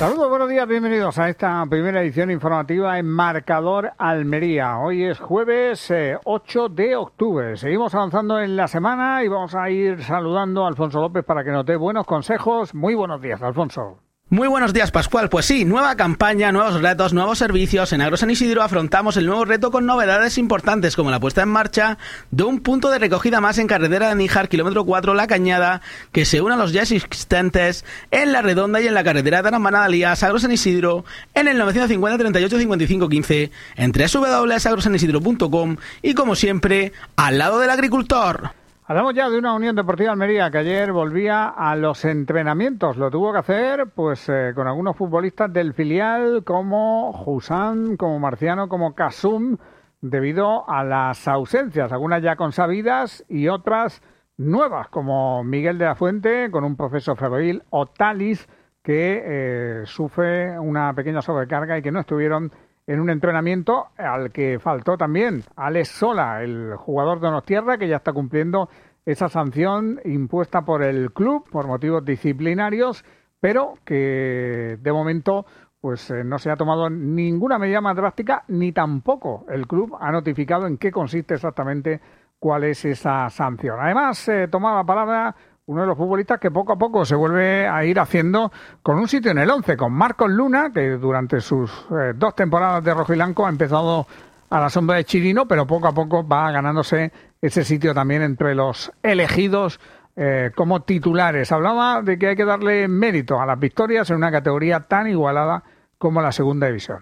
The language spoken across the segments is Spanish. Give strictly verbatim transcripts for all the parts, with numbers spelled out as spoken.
Saludos, buenos días, bienvenidos a esta primera edición informativa en Marcador Almería. Hoy es jueves eh, ocho de octubre. Seguimos avanzando en la semana y vamos a ir saludando a Alfonso López para que nos dé buenos consejos. Muy buenos días, Alfonso. Muy buenos días, Pascual. Pues sí, nueva campaña, nuevos retos, nuevos servicios. En Agro San Isidro afrontamos el nuevo reto con novedades importantes como la puesta en marcha de un punto de recogida más en carretera de Níjar, kilómetro cuatro, La Cañada, que se une a los ya existentes en La Redonda y en la carretera de Aramana Dalías, Agro San Isidro, en el novecientos cincuenta, treinta y ocho, cincuenta y cinco, quince, en doble u doble u doble u punto agrosanisidro punto com y, como siempre, al lado del agricultor. Hablamos ya de una Unión Deportiva Almería que ayer volvía a los entrenamientos. Lo tuvo que hacer pues eh, con algunos futbolistas del filial como Jusán, como Marciano, como Kasum, debido a las ausencias, algunas ya consabidas y otras nuevas, como Miguel de la Fuente con un proceso febril o Talis, que eh, sufre una pequeña sobrecarga y que no estuvieron en un entrenamiento al que faltó también Alex Sola, el jugador de Donostierra, que ya está cumpliendo esa sanción impuesta por el club por motivos disciplinarios, pero que de momento pues eh, no se ha tomado ninguna medida más drástica, ni tampoco el club ha notificado en qué consiste exactamente cuál es esa sanción. Además, eh, tomaba la palabra uno de los futbolistas que poco a poco se vuelve a ir haciendo con un sitio en el once, con Marcos Luna, que durante sus eh, dos temporadas de rojo y blanco ha empezado a la sombra de Chirino, pero poco a poco va ganándose ese sitio también entre los elegidos eh, como titulares. Hablaba de que hay que darle mérito a las victorias en una categoría tan igualada como la segunda división.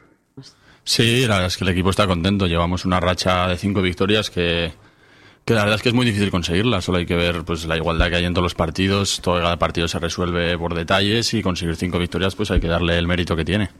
Sí, la verdad es que el equipo está contento. Llevamos una racha de cinco victorias que... que la verdad es que es muy difícil conseguirla, solo hay que ver pues la igualdad que hay en todos los partidos, todo cada partido se resuelve por detalles y conseguir cinco victorias pues hay que darle el mérito que tiene.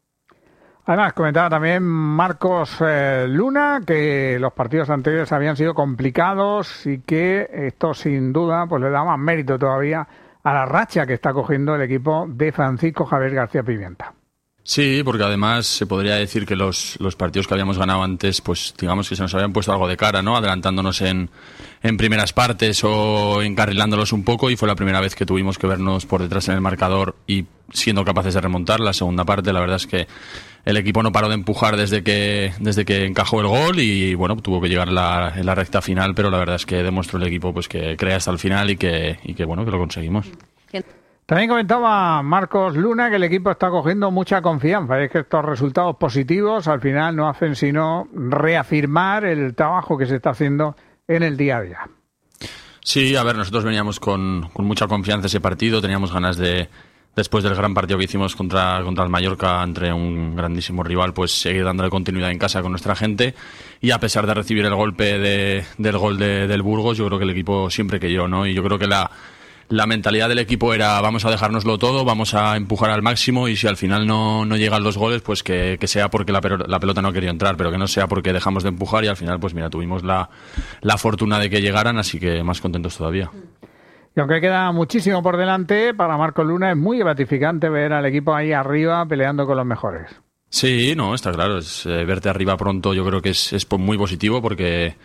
Además, comentaba también Marcos eh, Luna que los partidos anteriores habían sido complicados y que esto sin duda pues le da más mérito todavía a la racha que está cogiendo el equipo de Francisco Javier García Pimienta. Sí, porque además se podría decir que los, los partidos que habíamos ganado antes, pues digamos que se nos habían puesto algo de cara, ¿no? Adelantándonos en, en primeras partes o encarrilándolos un poco, y fue la primera vez que tuvimos que vernos por detrás en el marcador y siendo capaces de remontar. La segunda parte, la verdad es que el equipo no paró de empujar desde que desde que encajó el gol y bueno, tuvo que llegar la, en la recta final, pero la verdad es que demostró el equipo pues que crea hasta el final y que, y que bueno, que lo conseguimos. También comentaba Marcos Luna que el equipo está cogiendo mucha confianza. Es que estos resultados positivos al final no hacen sino reafirmar el trabajo que se está haciendo en el día a día. Sí, a ver, nosotros veníamos con, con mucha confianza ese partido. Teníamos ganas de, después del gran partido que hicimos contra, contra el Mallorca, entre un grandísimo rival, pues seguir dándole continuidad en casa con nuestra gente. Y a pesar de recibir el golpe de, del gol de, del Burgos, yo creo que el equipo siempre creyó, ¿no? Y yo creo que la... La mentalidad del equipo era vamos a dejárnoslo todo, vamos a empujar al máximo y si al final no, no llegan los goles, pues que, que sea porque la, la pelota no quería entrar, pero que no sea porque dejamos de empujar y al final, pues mira, tuvimos la, la fortuna de que llegaran, así que más contentos todavía. Y aunque queda muchísimo por delante, para Marcos Luna es muy gratificante ver al equipo ahí arriba peleando con los mejores. Sí, no, está claro, es, eh, verte arriba pronto yo creo que es, es muy positivo porque...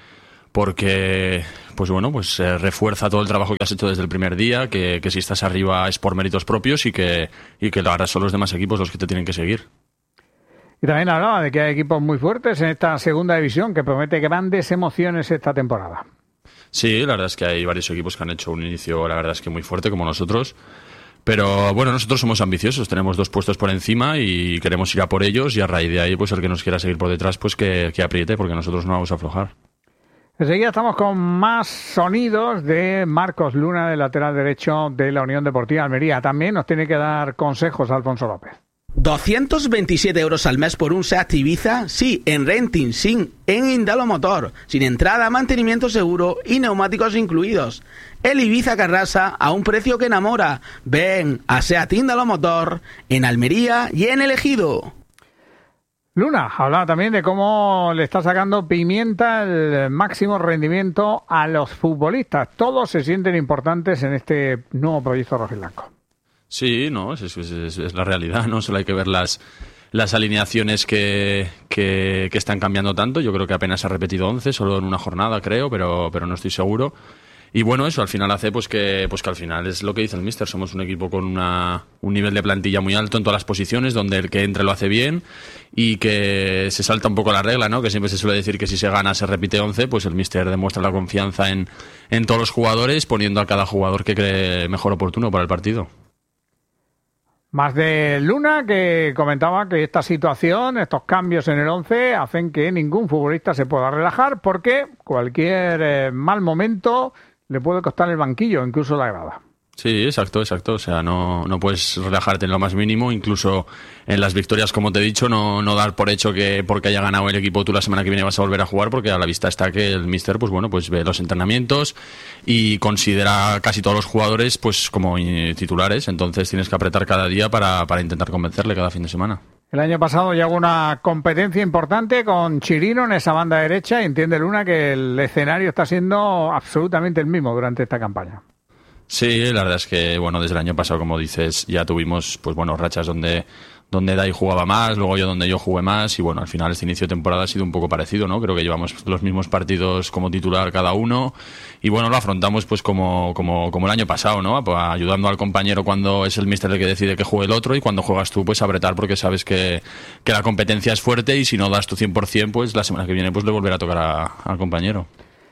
porque pues bueno, pues eh, refuerza todo el trabajo que has hecho desde el primer día, que, que si estás arriba es por méritos propios y que, y que ahora son los demás equipos los que te tienen que seguir. Y también hablaba de que hay equipos muy fuertes en esta segunda división que promete grandes emociones esta temporada. Sí, la verdad es que hay varios equipos que han hecho un inicio, la verdad es que muy fuerte como nosotros. Pero bueno, nosotros somos ambiciosos, tenemos dos puestos por encima y queremos ir a por ellos y a raíz de ahí pues el que nos quiera seguir por detrás pues que, que apriete porque nosotros no vamos a aflojar. Enseguida estamos con más sonidos de Marcos Luna, del lateral derecho de la Unión Deportiva Almería. También nos tiene que dar consejos Alfonso López. doscientos veintisiete euros al mes por un SEAT Ibiza, sí, en renting, sin, en Indalo Motor, sin entrada, mantenimiento seguro y neumáticos incluidos. El Ibiza Carrasa a un precio que enamora. Ven a SEAT Indalo Motor en Almería y en El Ejido. Luna hablaba también de cómo le está sacando Pimienta el máximo rendimiento a los futbolistas. Todos se sienten importantes en este nuevo proyecto rojiblanco. Sí, no, es, es, es, es la realidad, ¿no? Solo hay que ver las, las alineaciones que, que, que están cambiando tanto. Yo creo que apenas ha repetido once, solo en una jornada, creo, pero, pero no estoy seguro. Y bueno, eso al final hace pues que pues que al final es lo que dice el míster, somos un equipo con una, un nivel de plantilla muy alto en todas las posiciones, donde el que entre lo hace bien y que se salta un poco la regla, ¿no? Que siempre se suele decir que si se gana se repite once, pues el míster demuestra la confianza en, en todos los jugadores, poniendo a cada jugador que cree mejor oportuno para el partido. Más de Luna, que comentaba que esta situación, estos cambios en el once, hacen que ningún futbolista se pueda relajar, porque cualquier eh, mal momento le puede costar el banquillo, incluso la grada. Sí, exacto, exacto. O sea, no, no puedes relajarte en lo más mínimo, incluso en las victorias, como te he dicho, no, no dar por hecho que porque haya ganado el equipo tú la semana que viene vas a volver a jugar, porque a la vista está que el míster, pues bueno, pues ve los entrenamientos y considera casi todos los jugadores pues como titulares, entonces tienes que apretar cada día para, para intentar convencerle cada fin de semana. El año pasado ya hubo una competencia importante con Chirino en esa banda derecha y entiende Luna que el escenario está siendo absolutamente el mismo durante esta campaña. Sí, la verdad es que, bueno, desde el año pasado, como dices, ya tuvimos, pues bueno, rachas donde, donde Dai jugaba más, luego yo donde yo jugué más, y bueno, al final este inicio de temporada ha sido un poco parecido, ¿no? Creo que llevamos los mismos partidos como titular cada uno, y bueno, lo afrontamos pues como, como, como el año pasado, ¿no? Pues ayudando al compañero cuando es el míster el que decide que juegue el otro, y cuando juegas tú, pues apretar porque sabes que, que la competencia es fuerte, y si no das tu cien por ciento, pues la semana que viene pues le volverá a tocar a, al compañero.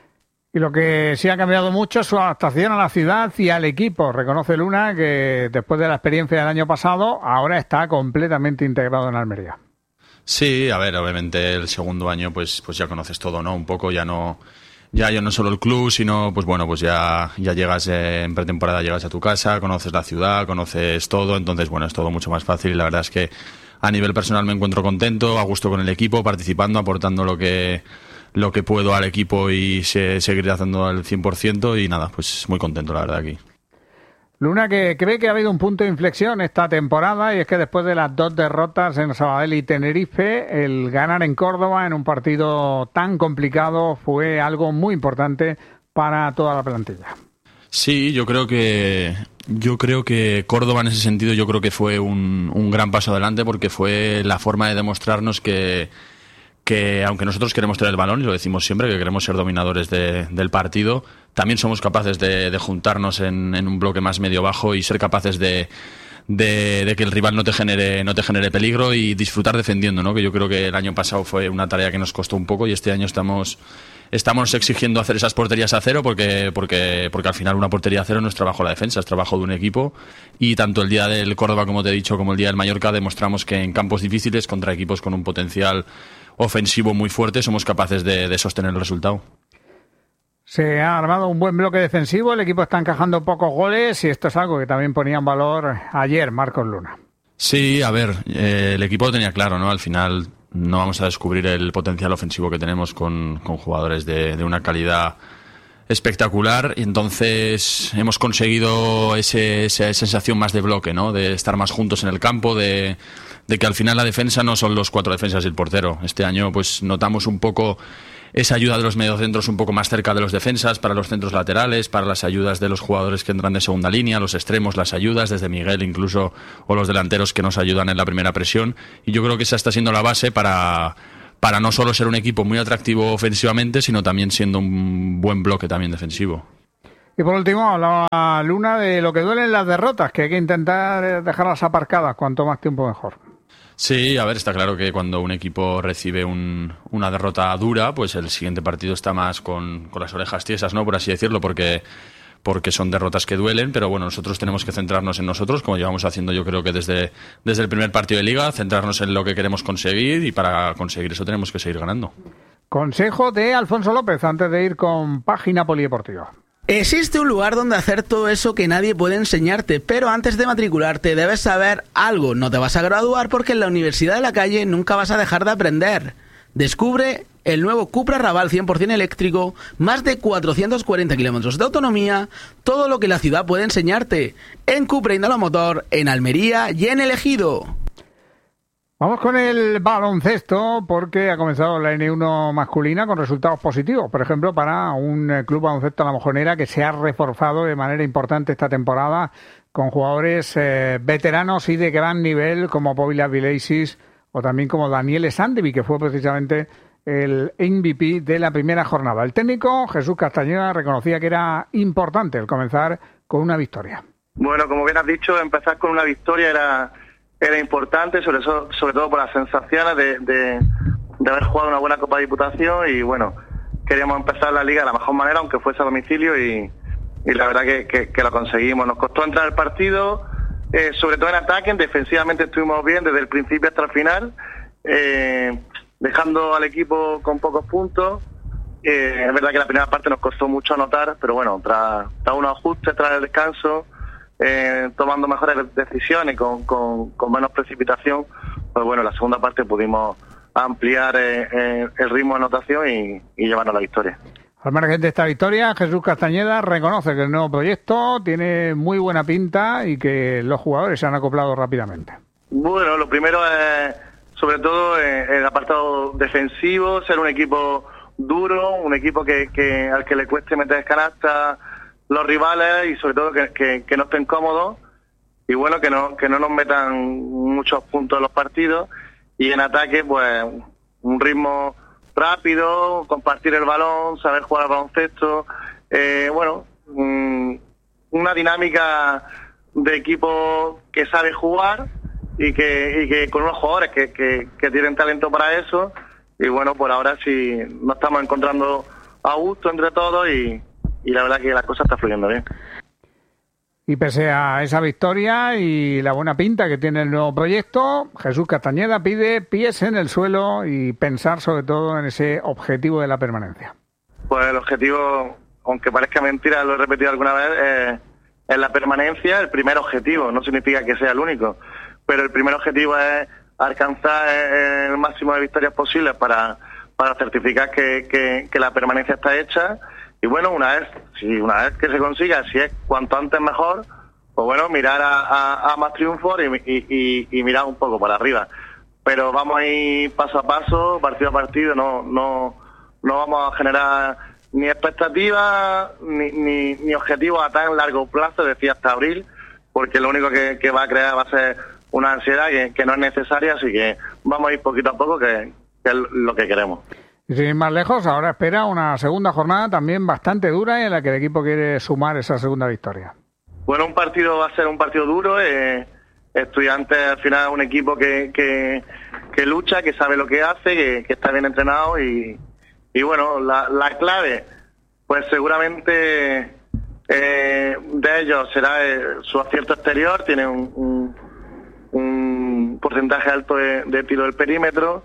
Y lo que sí ha cambiado mucho es su adaptación a la ciudad y al equipo. Reconoce Luna que después de la experiencia del año pasado, ahora está completamente integrado en Almería. Sí, a ver, obviamente el segundo año pues, pues ya conoces todo, ¿no? Un poco ya no... Ya, ya no solo el club, sino, pues bueno, pues ya, ya llegas eh, en pretemporada, llegas a tu casa, conoces la ciudad, conoces todo, entonces, bueno, es todo mucho más fácil y la verdad es que a nivel personal me encuentro contento, a gusto con el equipo, participando, aportando lo que... lo que puedo al equipo y se, seguir haciendo al cien por ciento y nada, pues muy contento la verdad aquí. Luna, que cree que ha habido un punto de inflexión esta temporada y es que después de las dos derrotas en Sabadell y Tenerife, el ganar en Córdoba en un partido tan complicado fue algo muy importante para toda la plantilla. Sí, yo creo que yo creo que Córdoba en ese sentido yo creo que fue un, un gran paso adelante porque fue la forma de demostrarnos que que aunque nosotros queremos tener el balón, y lo decimos siempre, que queremos ser dominadores de, del partido, también somos capaces de, de juntarnos en, en un bloque más medio-bajo y ser capaces de, de, de que el rival no te genere no te genere peligro y disfrutar defendiendo, ¿no? Que yo creo que el año pasado fue una tarea que nos costó un poco y este año estamos estamos exigiendo hacer esas porterías a cero porque porque porque al final una portería a cero no es trabajo la defensa, es trabajo de un equipo y tanto el día del Córdoba, como te he dicho, como el día del Mallorca demostramos que en campos difíciles contra equipos con un potencial ofensivo muy fuerte somos capaces de, de sostener el resultado. Se ha armado un buen bloque defensivo, el equipo está encajando pocos goles y esto es algo que también ponía en valor ayer Marcos Luna. Sí, a ver, eh, el equipo lo tenía claro, ¿no? Al final no vamos a descubrir el potencial ofensivo que tenemos con, con jugadores de, de una calidad espectacular y entonces hemos conseguido ese, esa sensación más de bloque, ¿no? De estar más juntos en el campo, de, de que al final la defensa no son los cuatro defensas y el portero. Este año pues notamos un poco esa ayuda de los mediocentros un poco más cerca de los defensas, para los centros laterales, para las ayudas de los jugadores que entran de segunda línea, los extremos, las ayudas desde Miguel incluso, o los delanteros que nos ayudan en la primera presión, y yo creo que esa está siendo la base para, para no solo ser un equipo muy atractivo ofensivamente, sino también siendo un buen bloque también defensivo. Y por último, hablaba Luna de lo que duelen las derrotas, que hay que intentar dejarlas aparcadas cuanto más tiempo mejor. Sí, a ver, está claro que cuando un equipo recibe un, una derrota dura, pues el siguiente partido está más con, con las orejas tiesas, ¿no? Por así decirlo, porque, porque son derrotas que duelen, pero bueno, nosotros tenemos que centrarnos en nosotros, como llevamos haciendo yo creo que desde, desde el primer partido de Liga, centrarnos en lo que queremos conseguir y para conseguir eso tenemos que seguir ganando. Consejo de Alfonso López antes de ir con Página Polideportiva. Existe un lugar donde hacer todo eso que nadie puede enseñarte, pero antes de matricularte debes saber algo. No te vas a graduar porque en la Universidad de la Calle nunca vas a dejar de aprender. Descubre el nuevo Cupra Raval cien por ciento eléctrico, más de cuatrocientos cuarenta kilómetros de autonomía, todo lo que la ciudad puede enseñarte. En Cupra Indalo Motor, en Almería y en El Ejido. Vamos con el baloncesto porque ha comenzado la ene uno masculina con resultados positivos. Por ejemplo, para un club baloncesto La Mojonera que se ha reforzado de manera importante esta temporada con jugadores eh, veteranos y de gran nivel como Povila Vileisis o también como Daniel Sandevi, que fue precisamente el M V P de la primera jornada. El técnico, Jesús Castañeda, reconocía que era importante el comenzar con una victoria. Bueno, como bien has dicho, empezar con una victoria era, era importante, sobre, eso, sobre todo por las sensaciones de, de, de haber jugado una buena Copa de Diputación y bueno, queríamos empezar la Liga de la mejor manera, aunque fuese a domicilio y, y la verdad que, que, que lo conseguimos. Nos costó entrar al partido, eh, sobre todo en ataque, defensivamente estuvimos bien desde el principio hasta el final, eh, dejando al equipo con pocos puntos. Eh, es verdad que la primera parte nos costó mucho anotar, pero bueno, tras, tras unos ajustes, tras el descanso, eh, tomando mejores decisiones con, con, con menos precipitación, pues bueno, la segunda parte pudimos ampliar eh, eh, el ritmo de anotación y, y llevarnos la victoria. Al margen de esta victoria, Jesús Castañeda reconoce que el nuevo proyecto tiene muy buena pinta y que los jugadores se han acoplado rápidamente. Bueno, lo primero es, sobre todo, eh, el apartado defensivo, ser un equipo duro, un equipo que, que al que le cueste meter canasta los rivales y sobre todo que, que, que no estén cómodos y bueno, que no, que no nos metan muchos puntos en los partidos. Y en ataque, pues, un ritmo rápido, compartir el balón, saber jugar al baloncesto, eh, bueno, um, una dinámica de equipo que sabe jugar y que, y que con unos jugadores que, que, que tienen talento para eso. Y bueno, por ahora sí nos estamos encontrando a gusto entre todos y, y la verdad que la cosa está fluyendo bien. Y pese a esa victoria y la buena pinta que tiene el nuevo proyecto, Jesús Castañeda pide pies en el suelo y pensar sobre todo en ese objetivo de la permanencia. Pues el objetivo, aunque parezca mentira, lo he repetido alguna vez, eh, es la permanencia, el primer objetivo. No significa que sea el único, pero el primer objetivo es alcanzar el máximo de victorias posibles para, para certificar que, que, que la permanencia está hecha. Y bueno, una vez, si una vez que se consiga, si es cuanto antes mejor, pues bueno, mirar a, a, a más triunfos y, y, y, y mirar un poco para arriba. Pero vamos a ir paso a paso, partido a partido, no, no, no vamos a generar ni expectativas ni, ni, ni objetivos a tan largo plazo, decía hasta abril, porque lo único que, que va a crear va a ser una ansiedad que, que no es necesaria, así que vamos a ir poquito a poco, que, que es lo que queremos. Y sin ir más lejos, ahora espera una segunda jornada también bastante dura en la que el equipo quiere sumar esa segunda victoria. Bueno, un partido va a ser un partido duro. Eh, Estudiantes al final es un equipo que, que, que lucha, que sabe lo que hace, que, que está bien entrenado y, y bueno, la, la clave, pues seguramente eh, de ellos será eh, su acierto exterior. Tiene un, un, un porcentaje alto de, de tiro del perímetro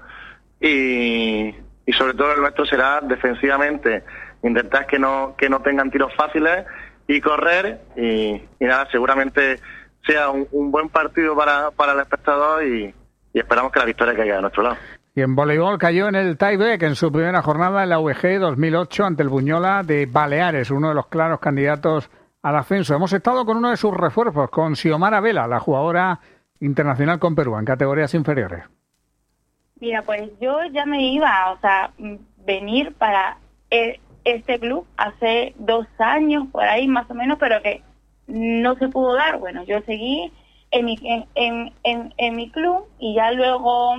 y y sobre todo el nuestro será defensivamente intentar que no que no tengan tiros fáciles y correr y, y nada, seguramente sea un, un buen partido para, para el espectador y, y esperamos que la victoria caiga de nuestro lado. Y en voleibol cayó en el tie-break en su primera jornada en la U E G dos mil ocho ante el Buñola de Baleares, uno de los claros candidatos al ascenso. Hemos estado con uno de sus refuerzos, con Xiomara Vela, la jugadora internacional con Perú en categorías inferiores. Mira, pues yo ya me iba, o sea, venir para este club hace dos años, por ahí más o menos, pero que no se pudo dar. Bueno, yo seguí en mi, en, en, en, en mi club y ya luego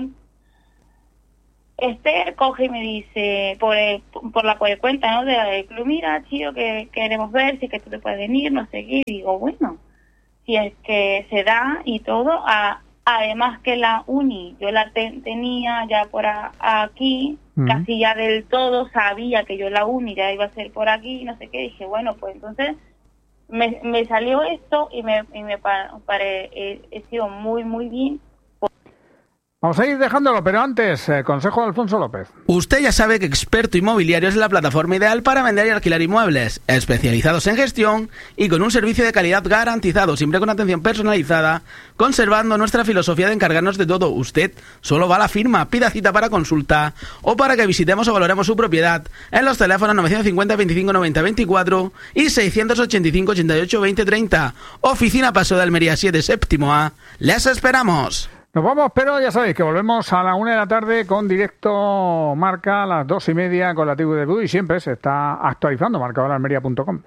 Esther coge y me dice, por el, por la cuenta, ¿no?, del club, mira, chido, que queremos ver si es que tú te puedes venir, no sé qué. Y digo, bueno, si es que se da y todo, a además que la uni, yo la te, tenía ya por a, aquí, uh-huh. casi ya del todo, sabía que yo la uni ya iba a ser por aquí, no sé qué, dije, bueno, pues entonces me, me salió esto y me, y me pare, he, he sido muy, muy bien. Vamos a ir dejándolo, pero antes, eh, consejo de Alfonso López. Usted ya sabe que Experto Inmobiliario es la plataforma ideal para vender y alquilar inmuebles, especializados en gestión y con un servicio de calidad garantizado, siempre con atención personalizada, conservando nuestra filosofía de encargarnos de todo. Usted solo va a la firma, pida cita para consulta o para que visitemos o valoremos su propiedad en los teléfonos novecientos cincuenta, veinticinco, noventa, veinticuatro y seiscientos ochenta y cinco, ochenta y ocho, veinte, treinta. Oficina Paseo de Almería siete, séptimo A. ¡Les esperamos! Nos vamos, pero ya sabéis que volvemos a la una de la tarde con directo Marca, a las dos y media con la T V de Blue, y siempre se está actualizando marcador almería punto com.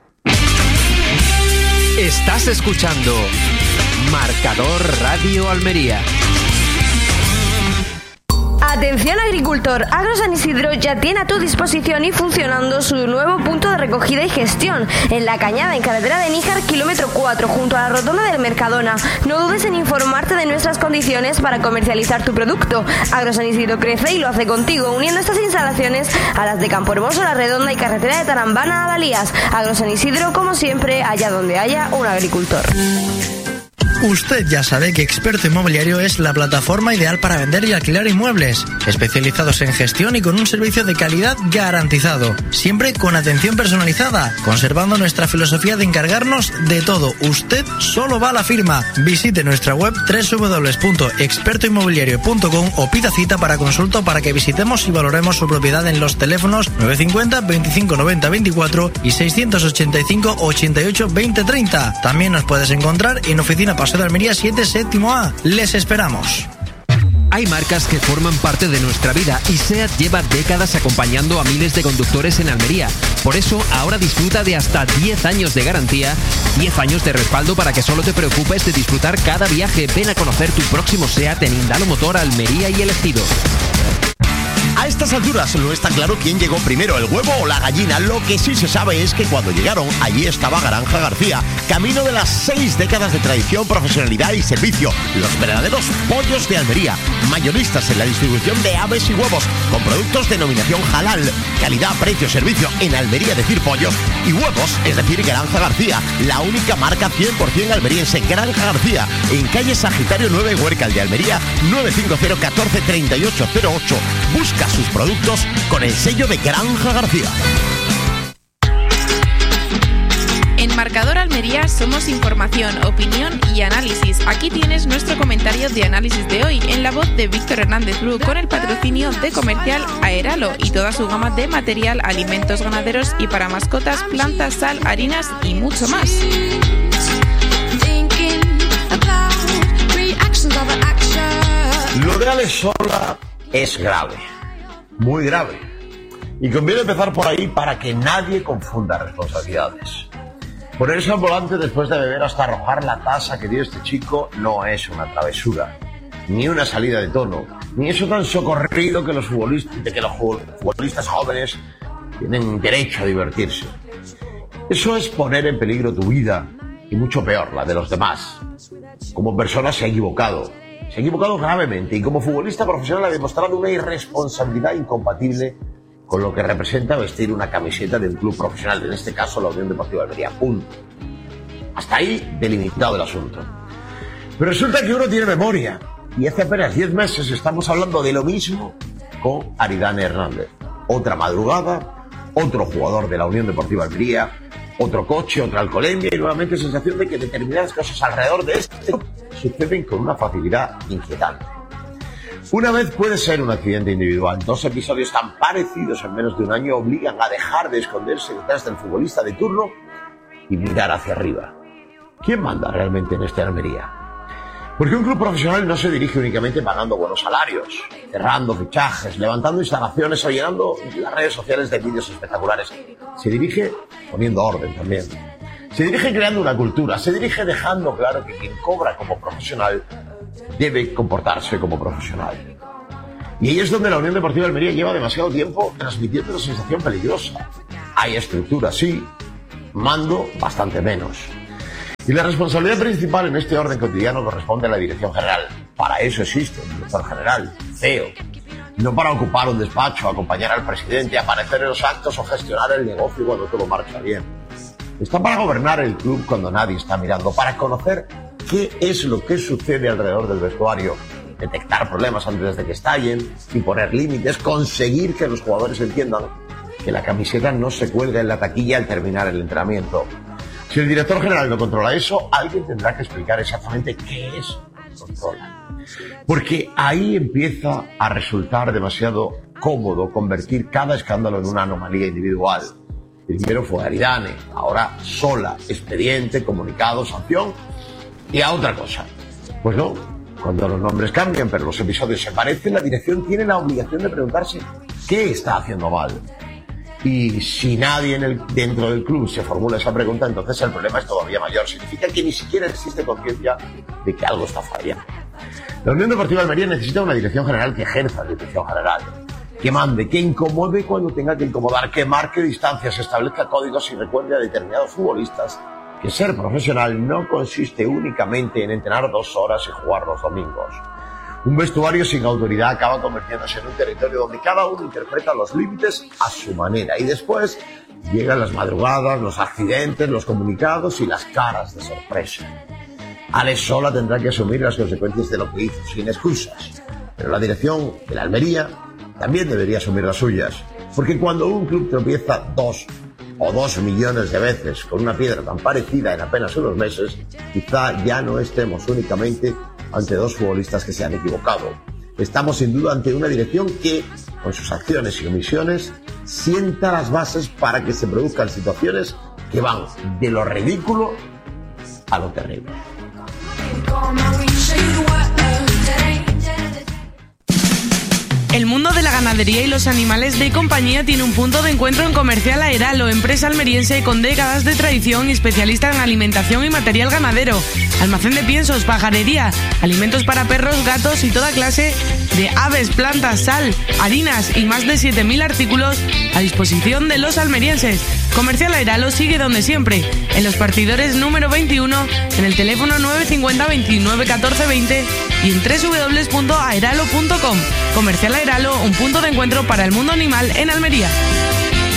Estás escuchando Marcador Radio Almería. Atención agricultor, Agro San Isidro ya tiene a tu disposición y funcionando su nuevo punto de recogida y gestión en La Cañada, en carretera de Níjar, kilómetro cuatro, junto a la rotonda del Mercadona. No dudes en informarte de nuestras condiciones para comercializar tu producto. Agro San Isidro crece y lo hace contigo, uniendo estas instalaciones a las de Campo Hermoso, La Redonda y carretera de Tarambana a Dalías. Agro San Isidro, como siempre, allá donde haya un agricultor. Usted ya sabe que Experto Inmobiliario es la plataforma ideal para vender y alquilar inmuebles, especializados en gestión y con un servicio de calidad garantizado, siempre con atención personalizada, conservando nuestra filosofía de encargarnos de todo. Usted solo va a la firma. Visite nuestra web doble u doble u doble u punto experto inmobiliario punto com o pida cita para consulta para que visitemos y valoremos su propiedad en los teléfonos nueve cinco cero, veinticinco noventa veinticuatro y seiscientos ochenta y cinco, ochenta y ocho, veinte treinta. También nos puedes encontrar en Oficina Paseo de Almería siete, séptimo A. Les esperamos. Hay marcas que forman parte de nuestra vida y SEAT lleva décadas acompañando a miles de conductores en Almería. Por eso, ahora disfruta de hasta diez años de garantía, diez años de respaldo para que solo te preocupes de disfrutar cada viaje. Ven a conocer tu próximo SEAT en Indalo Motor, Almería y El Ejido. A estas alturas no está claro quién llegó primero, el huevo o la gallina. Lo que sí se sabe es que cuando llegaron, allí estaba Granja García, camino de las seis décadas de tradición, profesionalidad y servicio. Los verdaderos pollos de Almería, mayoristas en la distribución de aves y huevos, con productos denominación halal, calidad, precio, servicio. En Almería decir pollos y huevos, es decir, Granja García, la única marca cien por ciento almeriense. Granja García, en calle Sagitario nueve, Huércal de Almería, nueve cinco cero, uno cuatro, tres ocho cero ocho. Busca sus productos con el sello de Granja García. En Marcador Almería somos información, opinión y análisis. Aquí tienes nuestro comentario de análisis de hoy en la voz de Víctor Hernández Bru, con el patrocinio de Comercial Aeralo y toda su gama de material, alimentos ganaderos y para mascotas, plantas, sal, harinas y mucho más. Lo de Alex Sola es grave, muy grave. Y conviene empezar por ahí para que nadie confunda responsabilidades. Ponerse al volante después de beber hasta arrojar la taza que dio este chico no es una travesura, ni una salida de tono, ni eso tan socorrido que los futbolistas, de que los futbolistas jóvenes tienen derecho a divertirse. Eso es poner en peligro tu vida y mucho peor, la de los demás. Como persona se ha equivocado, se ha equivocado gravemente y como futbolista profesional ha demostrado una irresponsabilidad incompatible con lo que representa vestir una camiseta de un club profesional, en este caso la Unión Deportiva Almería. Punto. Hasta ahí delimitado el asunto. Pero resulta que uno tiene memoria y hace apenas diez meses estamos hablando de lo mismo con Aridane Hernández. Otra madrugada, otro jugador de la Unión Deportiva Almería, otro coche, otra alcoholemia y nuevamente sensación de que determinadas cosas alrededor de este suceden con una facilidad inquietante. Una vez puede ser un accidente individual, dos episodios tan parecidos en menos de un año obligan a dejar de esconderse detrás del futbolista de turno y mirar hacia arriba. ¿Quién manda realmente en esta Almería? Porque un club profesional no se dirige únicamente pagando buenos salarios, cerrando fichajes, levantando instalaciones o llenando las redes sociales de vídeos espectaculares. Se dirige poniendo orden también. Se dirige creando una cultura, se dirige dejando claro que quien cobra como profesional debe comportarse como profesional. Y ahí es donde la Unión Deportiva Almería lleva demasiado tiempo transmitiendo una sensación peligrosa. Hay estructura, sí, mando bastante menos. Y la responsabilidad principal en este orden cotidiano corresponde a la dirección general. Para eso existe el director general, C E O. No para ocupar un despacho, acompañar al presidente, aparecer en los actos o gestionar el negocio cuando todo marcha bien. Está para gobernar el club cuando nadie está mirando, para conocer qué es lo que sucede alrededor del vestuario, detectar problemas antes de que estallen, imponer límites, conseguir que los jugadores entiendan que la camiseta no se cuelga en la taquilla al terminar el entrenamiento. Si el director general no controla eso, alguien tendrá que explicar exactamente qué es lo que controla. Porque ahí empieza a resultar demasiado cómodo convertir cada escándalo en una anomalía individual. Primero fue Aridane, ahora Sola, expediente, comunicado, sanción y a otra cosa. Pues no, cuando los nombres cambian pero los episodios se parecen, la dirección tiene la obligación de preguntarse qué está haciendo mal. Y si nadie en el, dentro del club se formula esa pregunta, entonces el problema es todavía mayor. Significa que ni siquiera existe conciencia de que algo está fallando. La Unión Deportiva Almería necesita una dirección general que ejerza la dirección general, que mande, que incomode cuando tenga que incomodar, que marque distancias, establezca códigos y recuerde a determinados futbolistas que ser profesional no consiste únicamente en entrenar dos horas y jugar los domingos. Un vestuario sin autoridad acaba convirtiéndose en un territorio donde cada uno interpreta los límites a su manera y después llegan las madrugadas, los accidentes, los comunicados y las caras de sorpresa. Alex Sola tendrá que asumir las consecuencias de lo que hizo, sin excusas. Pero la dirección de la Almería también debería asumir las suyas. Porque cuando un club tropieza dos o dos millones de veces con una piedra tan parecida en apenas unos meses, quizá ya no estemos únicamente ante dos futbolistas que se han equivocado. Estamos sin duda ante una dirección que, con sus acciones y omisiones, sienta las bases para que se produzcan situaciones que van de lo ridículo a lo terrible. El mundo de la ganadería y los animales de compañía tiene un punto de encuentro en Comercial Aeralo, empresa almeriense con décadas de tradición y especialista en alimentación y material ganadero, almacén de piensos, pajarería, alimentos para perros, gatos y toda clase de aves, plantas, sal, harinas y más de siete mil artículos a disposición de los almerienses. Comercial Aeralo sigue donde siempre, en los partidores número veintiuno, en el teléfono nueve cinco cero, veintinueve, catorce, veinte y en doble u doble u doble u punto aeralo punto com. Comercial Aeralo, un punto de encuentro para el mundo animal en Almería.